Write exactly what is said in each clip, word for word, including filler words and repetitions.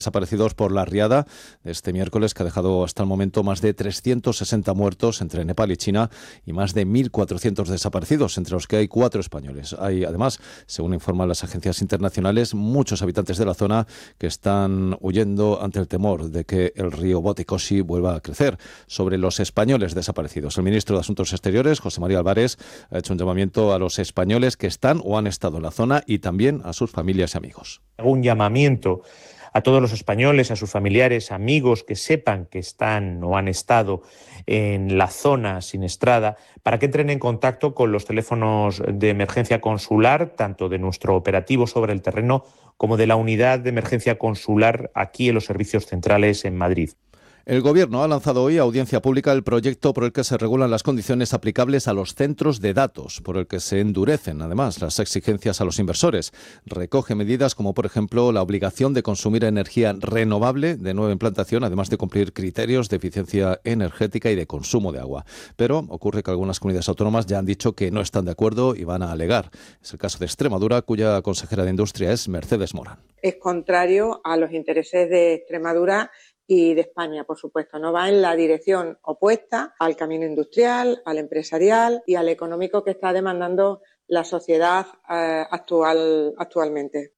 Desaparecidos por la riada de este miércoles, que ha dejado hasta el momento más de trescientos sesenta muertos entre Nepal y China y más de mil cuatrocientos desaparecidos, entre los que hay cuatro españoles. Hay, además, según informan las agencias internacionales, muchos habitantes de la zona que están huyendo ante el temor de que el río Boticosi vuelva a crecer. Sobre los españoles desaparecidos, el ministro de Asuntos Exteriores, José María Álvarez, ha hecho un llamamiento a los españoles que están o han estado en la zona y también a sus familias y amigos. Un llamamiento a todos los españoles, a sus familiares, amigos que sepan que están o han estado en la zona siniestrada, para que entren en contacto con los teléfonos de emergencia consular, tanto de nuestro operativo sobre el terreno como de la unidad de emergencia consular aquí en los servicios centrales en Madrid. El Gobierno ha lanzado hoy a audiencia pública el proyecto por el que se regulan las condiciones aplicables a los centros de datos, por el que se endurecen, además, las exigencias a los inversores. Recoge medidas como, por ejemplo, la obligación de consumir energía renovable de nueva implantación, además de cumplir criterios de eficiencia energética y de consumo de agua. Pero ocurre que algunas comunidades autónomas ya han dicho que no están de acuerdo y van a alegar. Es el caso de Extremadura, cuya consejera de Industria es Mercedes Morán. Es contrario a los intereses de Extremadura y de España, por supuesto. No va en la dirección opuesta al camino industrial, al empresarial y al económico que está demandando la sociedad eh, actual, actualmente.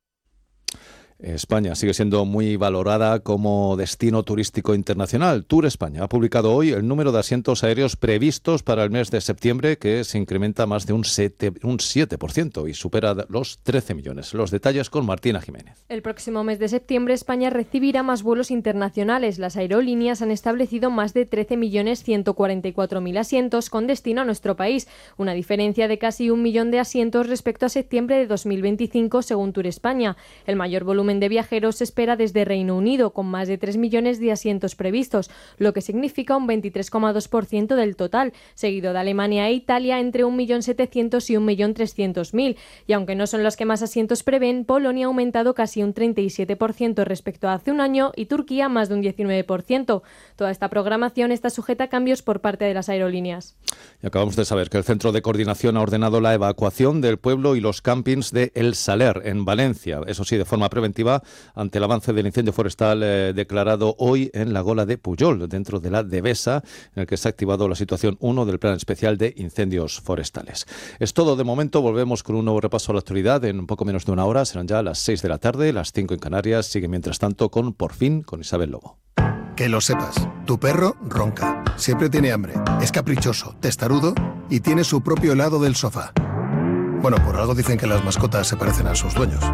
España sigue siendo muy valorada como destino turístico internacional. Tour España ha publicado hoy el número de asientos aéreos previstos para el mes de septiembre, que se incrementa más de un siete por ciento y supera los trece millones. Los detalles con Martina Jiménez. El próximo mes de septiembre España recibirá más vuelos internacionales. Las aerolíneas han establecido más de trece millones ciento cuarenta y cuatro mil asientos con destino a nuestro país, una diferencia de casi un millón de asientos respecto a septiembre de dos mil veinticinco, según Tour España. El mayor volumen de viajeros se espera desde Reino Unido, con más de tres millones de asientos previstos, lo que significa un veintitrés coma dos por ciento del total, seguido de Alemania e Italia entre un millón setecientos mil y un millón trescientos mil. Y aunque no son los que más asientos prevén, Polonia ha aumentado casi un treinta y siete por ciento respecto a hace un año y Turquía más de un diecinueve por ciento. Toda esta programación está sujeta a cambios por parte de las aerolíneas. Y acabamos de saber que el Centro de Coordinación ha ordenado la evacuación del pueblo y los campings de El Saler, en Valencia. Eso sí, de forma preventiva, ante el avance del incendio forestal eh, declarado hoy en la Gola de Pujol, dentro de la Devesa, en el que se ha activado la situación uno del Plan Especial de Incendios Forestales. Es todo de momento. Volvemos con un nuevo repaso a la actualidad en un poco menos de una hora. Serán ya las seis de la tarde, las cinco en Canarias. Sigue mientras tanto con Por Fin, con Isabel Lobo. Que lo sepas, tu perro ronca, siempre tiene hambre, es caprichoso, testarudo y tiene su propio lado del sofá. Bueno, por algo dicen que las mascotas se parecen a sus dueños.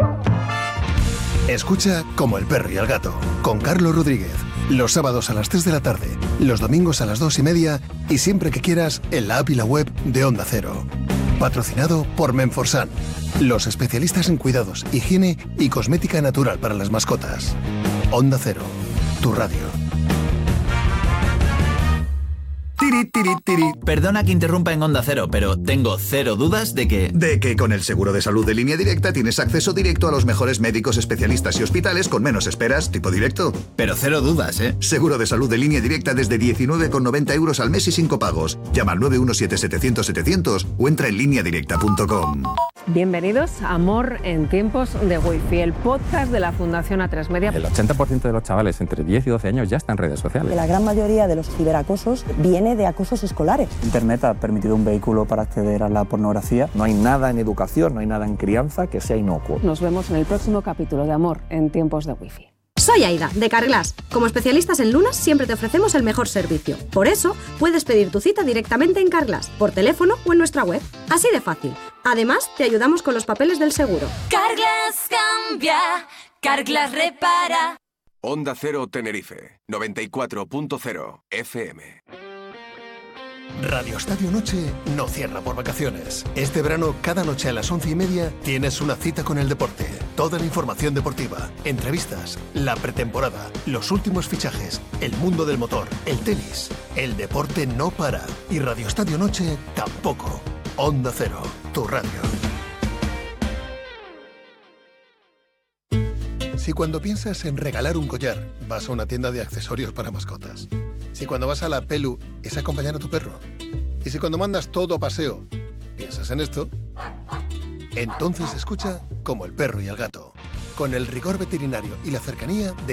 Escucha Como el perro y el gato, con Carlos Rodríguez, los sábados a las tres de la tarde, los domingos a las dos y media y siempre que quieras en la app y la web de Onda Cero. Patrocinado por Menforsan, los especialistas en cuidados, higiene y cosmética natural para las mascotas. Onda Cero, tu radio. Tiri, tiri, tiri. Perdona que interrumpa en Onda Cero, pero tengo cero dudas de que... De que con el seguro de salud de Línea Directa tienes acceso directo a los mejores médicos, especialistas y hospitales con menos esperas, tipo directo. Pero cero dudas, ¿eh? Seguro de salud de Línea Directa desde diecinueve con noventa euros al mes y sin copagos. Llama al nueve uno siete setecientos setecientos o entra en línea directa punto com. Bienvenidos a Amor en tiempos de Wi-Fi, el podcast de la Fundación A tres Media. El ochenta por ciento de los chavales entre diez y doce años ya están en redes sociales. La gran mayoría de los ciberacosos viene de acosos escolares. Internet ha permitido un vehículo para acceder a la pornografía. No hay nada en educación, no hay nada en crianza que sea inocuo. Nos vemos en el próximo capítulo de Amor en tiempos de Wi-Fi. Soy Aida, de Carglass. Como especialistas en lunas, siempre te ofrecemos el mejor servicio. Por eso, puedes pedir tu cita directamente en Carglass, por teléfono o en nuestra web. Así de fácil. Además, te ayudamos con los papeles del seguro. Carglass cambia, Carglass repara. Onda Cero Tenerife, noventa y cuatro punto cero F M. Radio Estadio Noche no cierra por vacaciones. Este verano, cada noche a las once y media, tienes una cita con el deporte. Toda la información deportiva, entrevistas, la pretemporada, los últimos fichajes, el mundo del motor, el tenis. El deporte no para. Y Radio Estadio Noche tampoco. Onda Cero, tu radio. Si cuando piensas en regalar un collar, vas a una tienda de accesorios para mascotas. Si cuando vas a la Pelu, es acompañar a tu perro. Y si cuando mandas todo a paseo, piensas en esto, entonces escucha Como el perro y el gato. con el rigor veterinario y la cercanía de